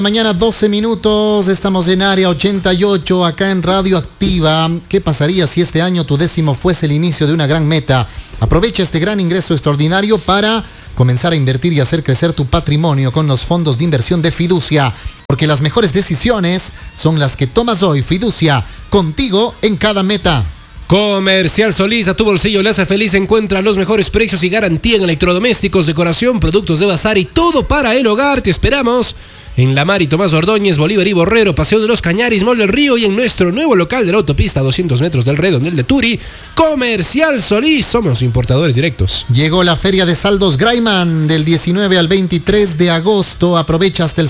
Mañana 12 minutos, estamos en área 88 acá en Radio Activa. ¿Qué pasaría si este año tu décimo fuese el inicio de una gran meta? Aprovecha este gran ingreso extraordinario para comenzar a invertir y hacer crecer tu patrimonio con los fondos de inversión de Fiducia, porque las mejores decisiones son las que tomas hoy. Fiducia, contigo en cada meta. Comercial Solís, a tu bolsillo le hace feliz. Encuentra los mejores precios y garantía en electrodomésticos, decoración, productos de bazar y todo para el hogar. Te esperamos en La Mar y Tomás Ordóñez, Bolívar y Borrero, Paseo de los Cañaris, Mall del Río y en nuestro nuevo local de la autopista a 200 metros del Redondel de Turi. Comercial Solís, somos importadores directos. Llegó la Feria de Saldos Graiman del 19 al 23 de agosto. Aprovecha hasta el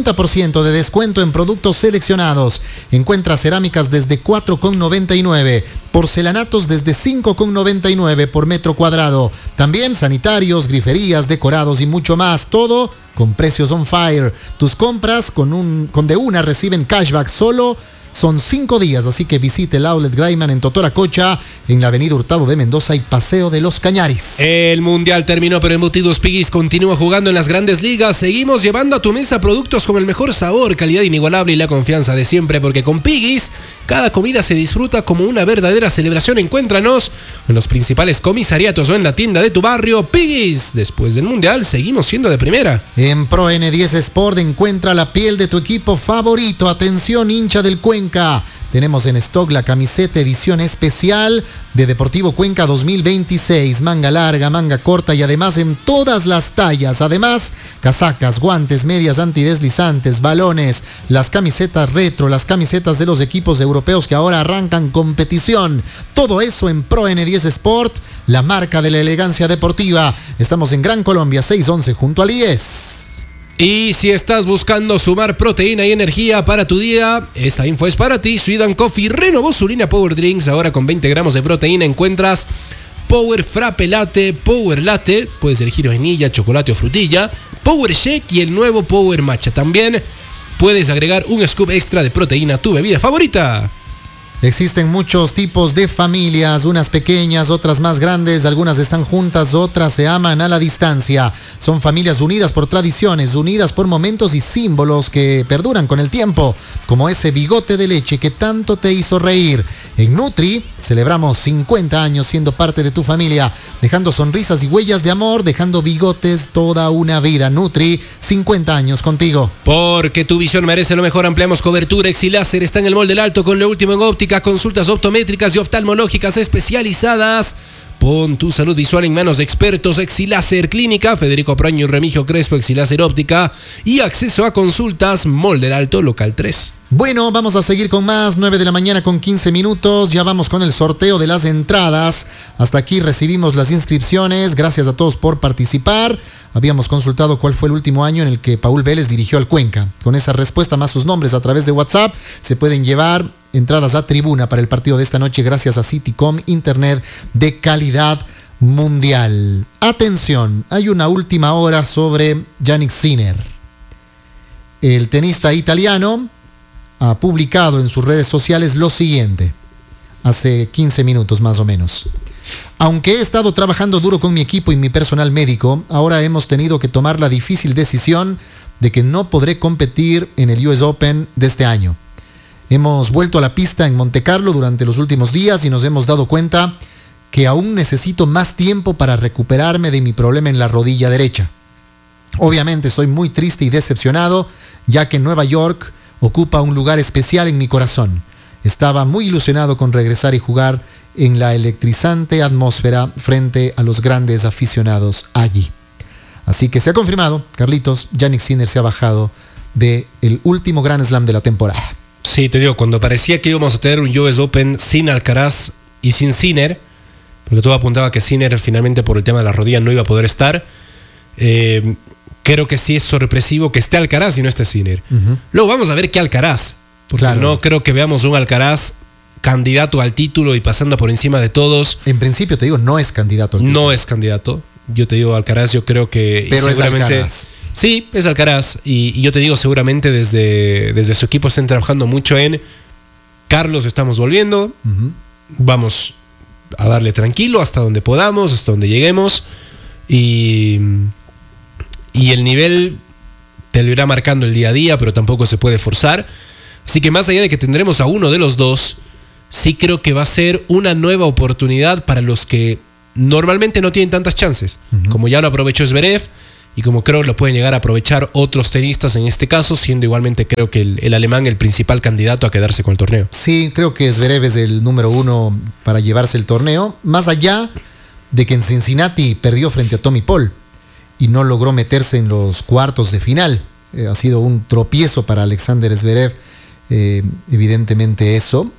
50% de descuento en productos seleccionados. Encuentra cerámicas desde 4,99, porcelanatos desde 5,99 por metro cuadrado. También sanitarios, griferías, decorados y mucho más. Todo con precios on fire. Tus compras con de una reciben cashback. Solo son 5 días, así que visite el Outlet Graiman en Totoracocha, en la avenida Hurtado de Mendoza y Paseo de los Cañaris. El Mundial terminó, pero Embutidos Piggy's continúa jugando en las grandes ligas. Seguimos llevando a tu mesa productos con el mejor sabor, calidad inigualable y la confianza de siempre, porque con Piggy's cada comida se disfruta como una verdadera celebración. Encuéntranos en los principales comisariatos o en la tienda de tu barrio. Piggy's, después del Mundial seguimos siendo de primera. En Pro N10 Sport encuentra la piel de tu equipo favorito. Atención, hincha del Cuenca. Tenemos en stock la camiseta edición especial de Deportivo Cuenca 2026, manga larga, manga corta y además en todas las tallas. Además, casacas, guantes, medias antideslizantes, balones, las camisetas retro, las camisetas de los equipos europeos que ahora arrancan competición. Todo eso en Pro N10 Sport, la marca de la elegancia deportiva. Estamos en Gran Colombia 611 junto al IES. Y si estás buscando sumar proteína y energía para tu día, esa info es para ti. Sweet & Coffee renovó su línea Power Drinks. Ahora con 20 gramos de proteína encuentras Power Frappe Latte, Power Latte, puedes elegir vainilla, chocolate o frutilla, Power Shake y el nuevo Power Matcha. También puedes agregar un scoop extra de proteína a tu bebida favorita. Existen muchos tipos de familias, unas pequeñas, otras más grandes, algunas están juntas, otras se aman a la distancia. Son familias unidas por tradiciones, unidas por momentos y símbolos que perduran con el tiempo, como ese bigote de leche que tanto te hizo reír. En Nutri celebramos 50 años siendo parte de tu familia, dejando sonrisas y huellas de amor, dejando bigotes toda una vida. Nutri, 50 años contigo. Porque tu visión merece lo mejor, ampliamos cobertura. Exiláser está en el Mall del Alto con lo último en óptica, consultas optométricas y oftalmológicas especializadas. Pon tu salud visual en manos de expertos. Exiláser Clínica, Federico Proaño y Remigio Crespo. Exiláser Óptica y acceso a consultas, Mall del Alto, local 3. Bueno, vamos a seguir con más, 9 de la mañana con 15 minutos. Ya vamos con el sorteo de las entradas. Hasta aquí recibimos las inscripciones. Gracias a todos por participar. Habíamos consultado cuál fue el último año en el que Paul Vélez dirigió al Cuenca. Con esa respuesta más sus nombres a través de WhatsApp se pueden llevar entradas a tribuna para el partido de esta noche gracias a Citycom, internet de calidad mundial. Atención, hay una última hora sobre Jannik Sinner. El tenista italiano ha publicado en sus redes sociales lo siguiente, hace 15 minutos más o menos. Aunque he estado trabajando duro con mi equipo y mi personal médico, ahora hemos tenido que tomar la difícil decisión de que no podré competir en el US Open de este año. Hemos vuelto a la pista en Monte Carlo durante los últimos días y nos hemos dado cuenta que aún necesito más tiempo para recuperarme de mi problema en la rodilla derecha. Obviamente estoy muy triste y decepcionado, ya que Nueva York ocupa un lugar especial en mi corazón. Estaba muy ilusionado con regresar y jugar en la electrizante atmósfera frente a los grandes aficionados allí. Así que se ha confirmado, Carlitos, Jannik Sinner se ha bajado del último Grand Slam de la temporada. Sí, te digo, cuando parecía que íbamos a tener un US Open sin Alcaraz y sin Sinner, porque todo apuntaba que Sinner finalmente por el tema de la rodilla no iba a poder estar, creo que sí es sorpresivo que esté Alcaraz y no esté Sinner. Luego vamos a ver qué Alcaraz, porque claro, no creo que veamos un Alcaraz candidato al título y pasando por encima de todos. En principio te digo, no es candidato al título. No es candidato. Yo te digo, Alcaraz, yo creo que pero seguramente es Alcaraz. Sí, es Alcaraz. Y yo te digo, seguramente desde su equipo están trabajando mucho en Carlos, estamos volviendo. Vamos a darle tranquilo hasta donde podamos, hasta donde lleguemos. Y el nivel te lo irá marcando el día a día, pero tampoco se puede forzar. Así que más allá de que tendremos a uno de los dos, sí creo que va a ser una nueva oportunidad para los que normalmente no tienen tantas chances. Como ya lo aprovechó Zverev y como creo lo pueden llegar a aprovechar otros tenistas en este caso, siendo igualmente creo que el alemán el principal candidato a quedarse con el torneo. Sí, creo que Zverev es el número 1 para llevarse el torneo, más allá de que en Cincinnati perdió frente a Tommy Paul y no logró meterse en los cuartos de final. Ha sido un tropiezo para Alexander Zverev, evidentemente eso.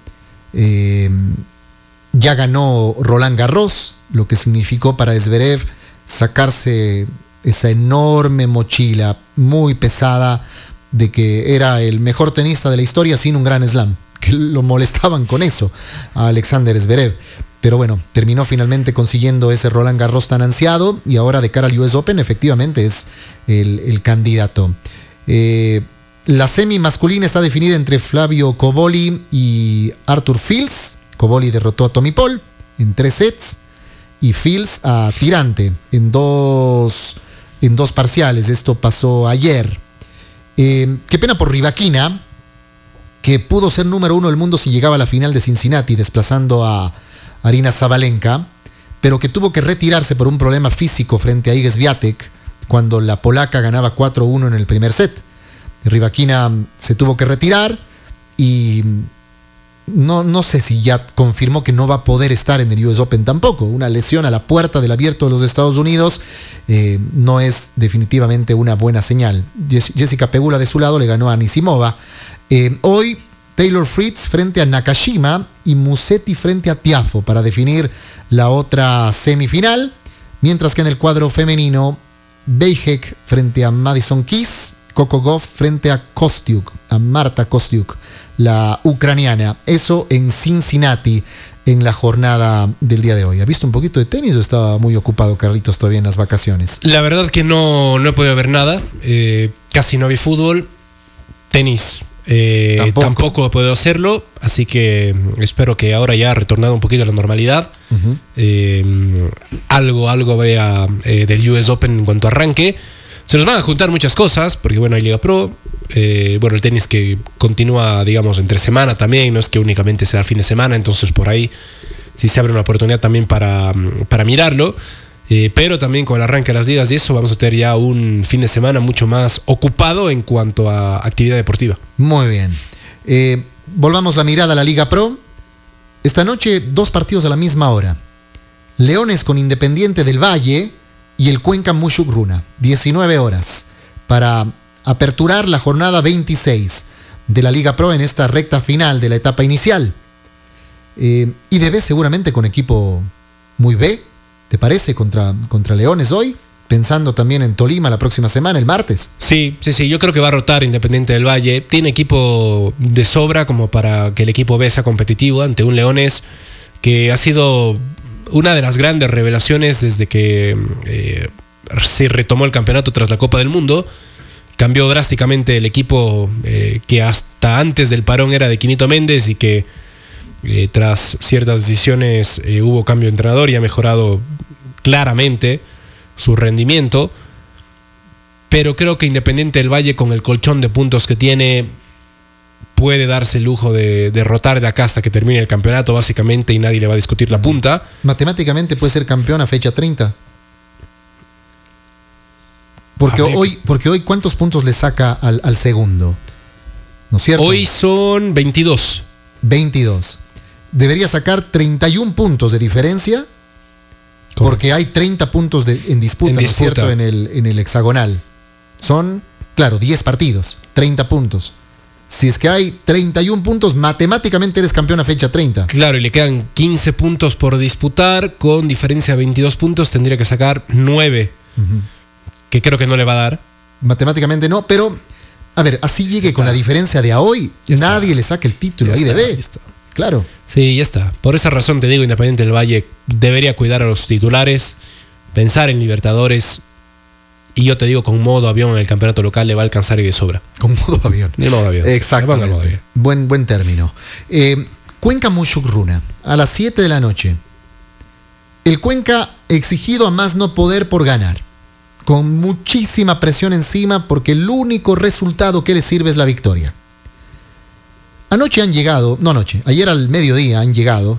Ya ganó Roland Garros, lo que significó para Zverev sacarse esa enorme mochila muy pesada de que era el mejor tenista de la historia sin un Grand Slam, que lo molestaban con eso a Alexander Zverev. Pero bueno, terminó finalmente consiguiendo ese Roland Garros tan ansiado y ahora de cara al US Open efectivamente es el candidato. La semi masculina está definida entre Flavio Cobolli y Arthur Fils. Cobolli derrotó a Tommy Paul en 3 sets y Fils a Tirante en dos parciales. Esto pasó ayer. Qué pena por Rybakina, que pudo ser número 1 del mundo si llegaba a la final de Cincinnati desplazando a Aryna Sabalenka, pero que tuvo que retirarse por un problema físico frente a Iga Swiatek cuando la polaca ganaba 4-1 en el primer set. Rybakina se tuvo que retirar y no sé si ya confirmó que no va a poder estar en el US Open tampoco. Una lesión a la puerta del Abierto de los Estados Unidos no es definitivamente una buena señal. Jessica Pegula de su lado le ganó a Anisimova. Hoy Taylor Fritz frente a Nakashima y Musetti frente a Tiafoe para definir la otra semifinal, mientras que en el cuadro femenino Bejek frente a Madison Keys, Coco Gauff frente a Kostyuk, a Marta Kostyuk, la ucraniana. Eso en Cincinnati en la jornada del día de hoy. ¿Ha visto un poquito de tenis o estaba muy ocupado Carlitos todavía en las vacaciones? La verdad que no he podido ver nada. Casi no vi fútbol. Tenis tampoco he podido hacerlo. Así que espero que ahora ya ha retornado un poquito a la normalidad. Algo vea del US Open en cuanto arranque. Se nos van a juntar muchas cosas, porque bueno, hay Liga Pro, el tenis que continúa, digamos, entre semana también, no es que únicamente sea el fin de semana, entonces por ahí sí se abre una oportunidad también para mirarlo, pero también con el arranque de las ligas y eso vamos a tener ya un fin de semana mucho más ocupado en cuanto a actividad deportiva. Muy bien. Volvamos la mirada a la Liga Pro. Esta noche 2 partidos a la misma hora. Leones con Independiente del Valle y el Cuenca Mushuk Runa, 19 horas, para aperturar la jornada 26 de la Liga Pro en esta recta final de la etapa inicial. IDB seguramente con equipo muy B, ¿te parece? Contra Leones hoy, pensando también en Tolima la próxima semana, el martes. Sí, yo creo que va a rotar Independiente del Valle. Tiene equipo de sobra como para que el equipo B sea competitivo ante un Leones que ha sido una de las grandes revelaciones desde que se retomó el campeonato tras la Copa del Mundo. Cambió drásticamente el equipo que hasta antes del parón era de Quinito Méndez y que tras ciertas decisiones hubo cambio de entrenador y ha mejorado claramente su rendimiento. Pero creo que Independiente del Valle, con el colchón de puntos que tiene, puede darse el lujo de derrotar de acá hasta que termine el campeonato básicamente y nadie le va a discutir la punta. Matemáticamente puede ser campeón a fecha 30. Porque hoy ¿cuántos puntos le saca al segundo? ¿No es cierto? Hoy son 22. 22. Debería sacar 31 puntos de diferencia. Porque hay 30 puntos en disputa, ¿no es cierto? En el hexagonal. Son, claro, 10 partidos, 30 puntos. Si es que hay 31 puntos, matemáticamente eres campeón a fecha 30. Claro, y le quedan 15 puntos por disputar. Con diferencia de 22 puntos tendría que sacar 9. Que creo que no le va a dar. Matemáticamente no, pero a ver, así llegue con la diferencia de a hoy, nadie le saca el título ahí de B. Claro. Sí, ya está. Por esa razón te digo, Independiente del Valle debería cuidar a los titulares, pensar en Libertadores. Y yo te digo, con modo avión en el campeonato local le va a alcanzar y de sobra. Con modo avión. De modo avión. Exactamente. Buen término. Cuenca Mushuk Runa, a las 7 de la noche. El Cuenca exigido a más no poder por ganar. con muchísima presión encima porque el único resultado que les sirve es la victoria. Ayer al mediodía han llegado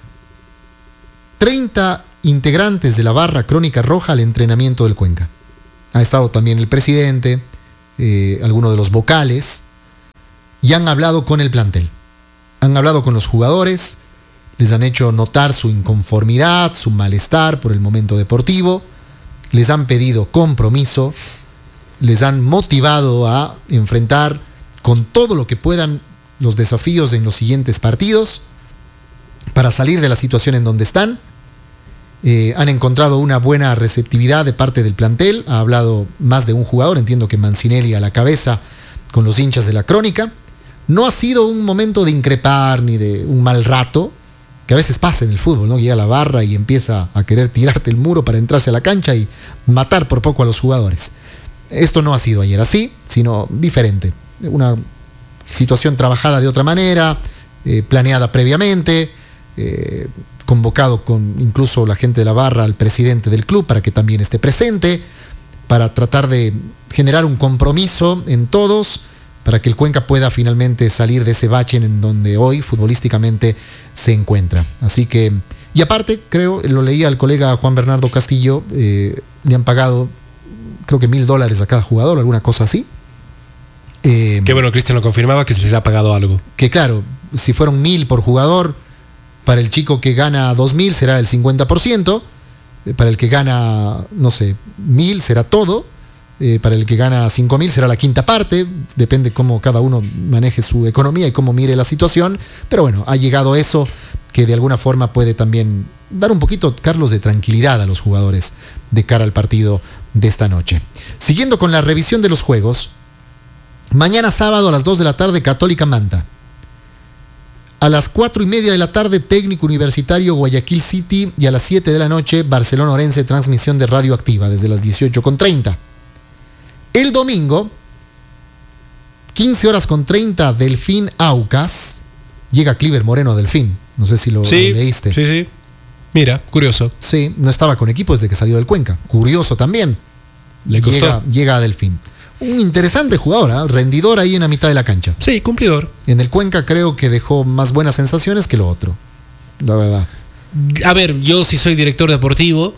30 integrantes de la barra Crónica Roja al entrenamiento del Cuenca. Ha estado también el presidente, algunos de los vocales, y han hablado con el plantel. Han hablado con los jugadores, les han hecho notar su inconformidad, su malestar por el momento deportivo, les han pedido compromiso, les han motivado a enfrentar con todo lo que puedan los desafíos en los siguientes partidos para salir de la situación en donde están. Han encontrado una buena receptividad de parte del plantel. Ha hablado más de un jugador, entiendo que Mancinelli a la cabeza, con los hinchas de la Crónica. No ha sido un momento de increpar ni de un mal rato, que a veces pasa en el fútbol, ¿no? Llega a la barra y empieza a querer tirarte el muro para entrarse a la cancha y matar por poco a los jugadores. Esto no ha sido ayer así, sino diferente. Una situación trabajada de otra manera, planeada previamente, convocado con incluso la gente de la barra al presidente del club para que también esté presente, para tratar de generar un compromiso en todos, para que el Cuenca pueda finalmente salir de ese bache en donde hoy futbolísticamente se encuentra. Así que, y aparte, creo, lo leía al colega Juan Bernardo Castillo, le han pagado creo que $1,000 a cada jugador, alguna cosa así. Qué bueno, Cristian lo confirmaba, que se les ha pagado algo. Que claro, si fueron 1,000 por jugador, para el chico que gana 2,000 será el 50%, para el que gana, no sé, 1,000 será todo, para el que gana 5,000 será la quinta parte, depende cómo cada uno maneje su economía y cómo mire la situación, pero bueno, ha llegado eso que de alguna forma puede también dar un poquito, Carlos, de tranquilidad a los jugadores de cara al partido de esta noche. Siguiendo con la revisión de los juegos, mañana sábado a las 2 de la tarde, Católica Manta. A las 4:30 de la tarde, Técnico Universitario Guayaquil City, y a las 7 de la noche, Barcelona Orense, transmisión de Radioactiva desde las 18:30. El domingo, 15:30, Delfín Aucas. Llega Cliver Moreno a Delfín. No sé si lo leíste. Sí. Mira, curioso. Sí, no estaba con equipo desde que salió del Cuenca. Curioso también. Le costó. Llega a Delfín. Un interesante jugador, rendidor ahí en la mitad de la cancha. Sí, cumplidor. En el Cuenca creo que dejó más buenas sensaciones que lo otro, la verdad. A ver, yo sí soy director deportivo.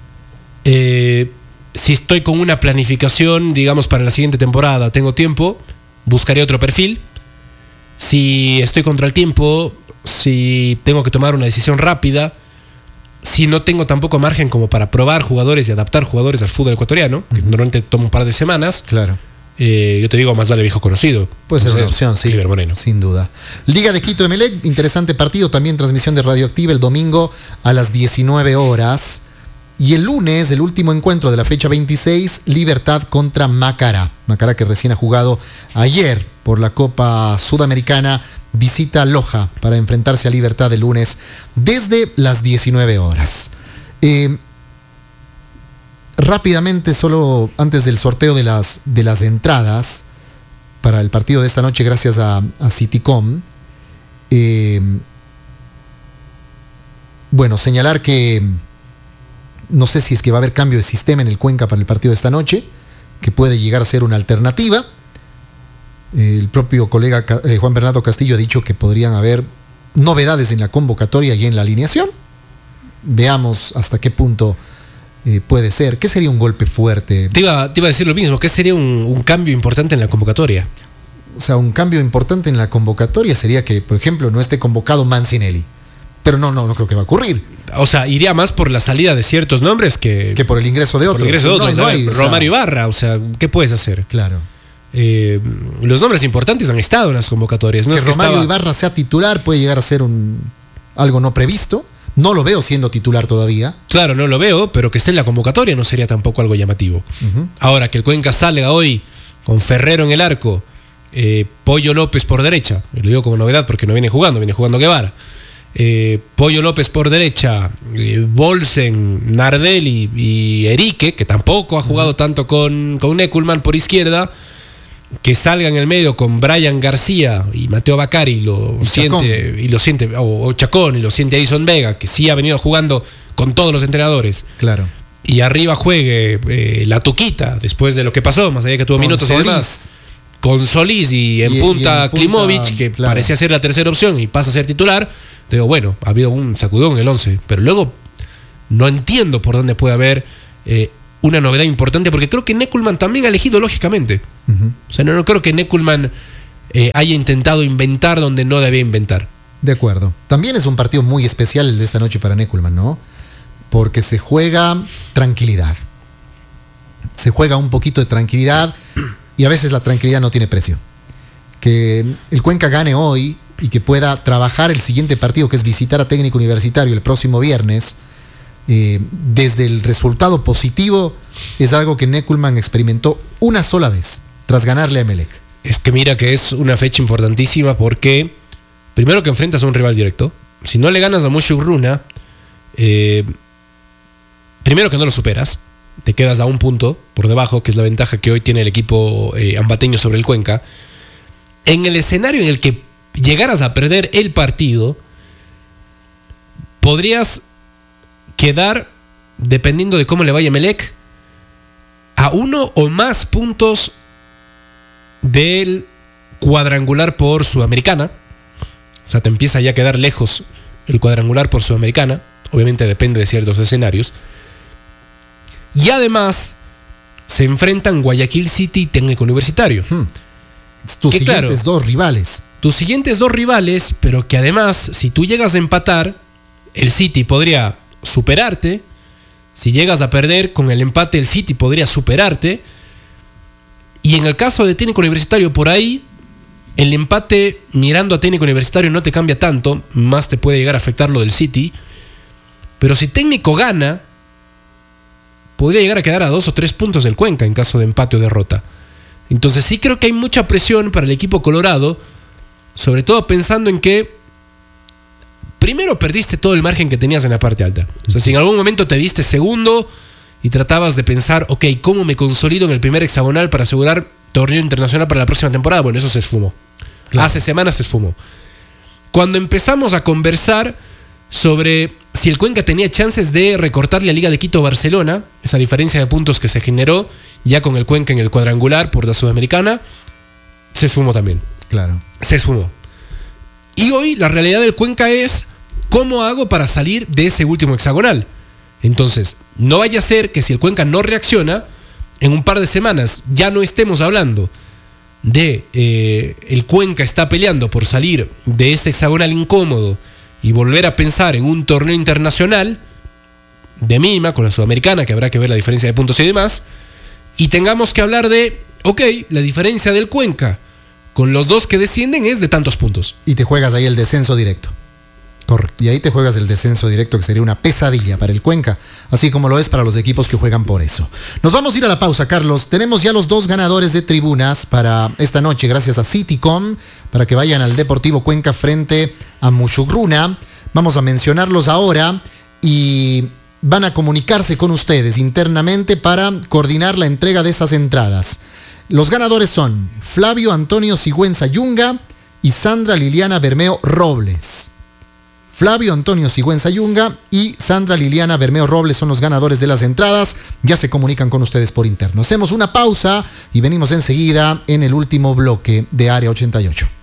Si estoy con una planificación, digamos, para la siguiente temporada, tengo tiempo, buscaré otro perfil. Si estoy contra el tiempo, si tengo que tomar una decisión rápida, si no tengo tampoco margen como para probar jugadores y adaptar jugadores al fútbol ecuatoriano, que normalmente toma un par de semanas. Claro. Yo te digo, más vale viejo conocido. Puede ser una opción, sí. Cliver Moreno. Sin duda. Liga de Quito Emelec, interesante partido, también transmisión de Radioactiva el domingo a las 19 horas. Y el lunes, el último encuentro de la fecha 26, Libertad contra Macará. Macará, que recién ha jugado ayer por la Copa Sudamericana, visita Loja para enfrentarse a Libertad el lunes desde las 19 horas. Rápidamente, solo antes del sorteo de las entradas para el partido de esta noche, gracias a Citycom. Bueno, señalar que no sé si es que va a haber cambio de sistema en el Cuenca para el partido de esta noche, que puede llegar a ser una alternativa. El propio colega Juan Bernardo Castillo ha dicho que podrían haber novedades en la convocatoria y en la alineación. Veamos hasta qué punto puede ser. ¿Qué sería un golpe fuerte? Te iba a decir lo mismo. ¿Qué sería un cambio importante en la convocatoria? O sea, un cambio importante en la convocatoria sería que, por ejemplo, no esté convocado Mancinelli. Pero no creo que va a ocurrir. O sea, iría más por la salida de ciertos nombres que por el ingreso de otros. Romario Ibarra, o sea, ¿qué puedes hacer? Claro. Los nombres importantes han estado en las convocatorias. No que es que Romario Ibarra sea titular puede llegar a ser algo no previsto. No lo veo siendo titular todavía. Claro, no lo veo, pero que esté en la convocatoria no sería tampoco algo llamativo. Uh-huh. Ahora, que el Cuenca salga hoy con Ferrero en el arco, Pollo López por derecha, lo digo como novedad porque no viene jugando Guevara. Pollo López por derecha, Bolsen, Nardel y Erique, que tampoco ha jugado tanto con Neculman por izquierda, que salga en el medio con Brian García y Mateo Bacari o Chacón y lo siente Edison Vega, que sí ha venido jugando con todos los entrenadores. Claro. y arriba juegue la Tuquita, después de lo que pasó, más allá que tuvo minutos Solís. y demás, con Solís y en punta Klimovic, que claro, parecía ser la tercera opción y pasa a ser titular, digo, bueno, ha habido un sacudón en el 11, pero luego no entiendo por dónde puede haber una novedad importante, porque creo que Neckelmann también ha elegido lógicamente. O sea, no creo que Neckelmann haya intentado inventar donde no debía inventar. De acuerdo. También es un partido muy especial el de esta noche para Neckelmann, ¿no? Porque se juega tranquilidad. Se juega un poquito de tranquilidad y a veces la tranquilidad no tiene precio. Que el Cuenca gane hoy y que pueda trabajar el siguiente partido, que es visitar a Técnico Universitario el próximo viernes, desde el resultado positivo, es algo que Neckelmann experimentó una sola vez, tras ganarle a Emelec. Es que mira que es una fecha importantísima porque, primero que enfrentas a un rival directo, si no le ganas a Mushurruna, primero que no lo superas, te quedas a un punto por debajo, que es la ventaja que hoy tiene el equipo ambateño sobre el Cuenca. En el escenario en el que llegaras a perder el partido, podrías quedar, dependiendo de cómo le vaya a Emelec, a uno o más puntos del cuadrangular por Sudamericana. O sea, te empieza ya a quedar lejos el cuadrangular por Sudamericana. Obviamente depende de ciertos escenarios. Y además se enfrentan Guayaquil City y Técnico Universitario. Tus siguientes dos rivales. Tus siguientes dos rivales, pero que además, si tú llegas a empatar, el City podría superarte. Si llegas a perder con el empate, el City podría superarte. Y en el caso de Técnico Universitario, por ahí, el empate mirando a Técnico Universitario no te cambia tanto, más te puede llegar a afectar lo del City. Pero si Técnico gana, podría llegar a quedar a 2 o 3 puntos del Cuenca en caso de empate o derrota. Entonces sí creo que hay mucha presión para el equipo colorado, sobre todo pensando en que primero perdiste todo el margen que tenías en la parte alta. O sea, si en algún momento te viste segundo y tratabas de pensar, ok, ¿cómo me consolido en el primer hexagonal para asegurar torneo internacional para la próxima temporada? Bueno, eso se esfumó. Claro. Hace semanas se esfumó. Cuando empezamos a conversar sobre si el Cuenca tenía chances de recortarle a Liga de Quito Barcelona, esa diferencia de puntos que se generó ya con el Cuenca en el cuadrangular por la Sudamericana, se esfumó también. Claro. Se esfumó. Y hoy la realidad del Cuenca es ¿cómo hago para salir de ese último hexagonal? Entonces, no vaya a ser que si el Cuenca no reacciona, en un par de semanas ya no estemos hablando de el Cuenca está peleando por salir de ese hexagonal incómodo y volver a pensar en un torneo internacional de mínima con la Sudamericana, que habrá que ver la diferencia de puntos y demás, y tengamos que hablar de, ok, la diferencia del Cuenca con los dos que descienden es de tantos puntos. Y te juegas ahí el descenso directo. Correcto. Y ahí te juegas el descenso directo, que sería una pesadilla para el Cuenca, así como lo es para los equipos que juegan por eso. Nos vamos a ir a la pausa, Carlos. Tenemos ya los 2 ganadores de tribunas para esta noche, gracias a Citycom, para que vayan al Deportivo Cuenca frente a Mushurruna. Vamos a mencionarlos ahora y van a comunicarse con ustedes internamente para coordinar la entrega de esas entradas. Los ganadores son Flavio Antonio Sigüenza Yunga y Sandra Liliana Bermeo Robles. Flavio Antonio Sigüenza Yunga y Sandra Liliana Bermeo Robles son los ganadores de las entradas. Ya se comunican con ustedes por interno. Hacemos una pausa y venimos enseguida en el último bloque de Área 88.